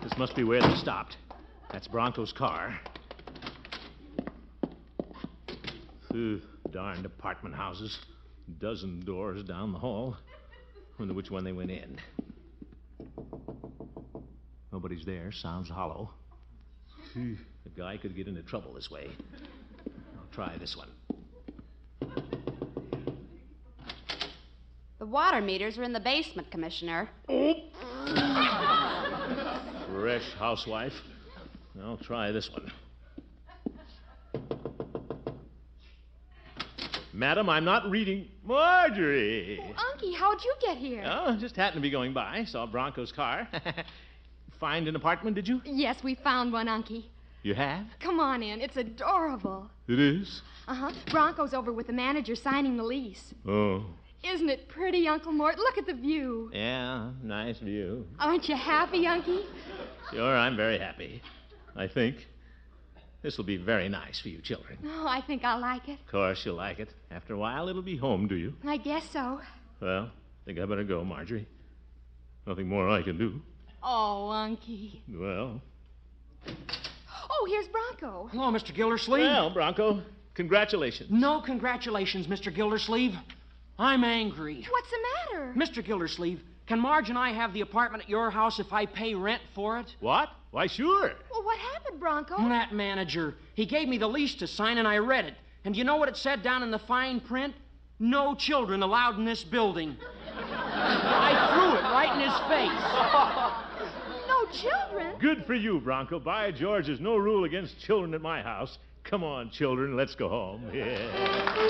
This must be where they stopped. That's Bronco's car. Darned apartment houses. A dozen doors down the hall. Wonder which one they went in. Nobody's there. Sounds hollow. The guy could get into trouble this way. I'll try this one. The water meters are in the basement, Commissioner. Fresh housewife. I'll try this one. Madam, I'm not reading. Marjorie! Oh, Unky, how'd you get here? Oh, just happened to be going by. Saw Bronco's car. Find an apartment, did you? Yes, we found one, Unky. You have? Come on in. It's adorable. It is? Uh-huh. Bronco's over with the manager signing the lease. Oh. Isn't it pretty, Uncle Mort? Look at the view. Yeah, nice view. Aren't you happy, Unky? Sure, I'm very happy. I think this will be very nice for you children. Oh, I think I'll like it. Of course you'll like it. After a while, it'll be home to you. I guess so. Well, I think I better go, Marjorie. Nothing more I can do. Oh, Unky. Well. Oh, here's Bronco. Hello, Mr. Gildersleeve. Well, Bronco, congratulations. No congratulations, Mr. Gildersleeve. I'm angry. What's the matter? Mr. Gildersleeve, can Marge and I have the apartment at your house if I pay rent for it? What? Why, sure. Well, what happened, Bronco? That manager, he gave me the lease to sign and I read it. And you know what it said down in the fine print? No children allowed in this building. I threw it right in his face. No children? Good for you, Bronco. By George, there's no rule against children at my house. Come on, children, let's go home. Yeah.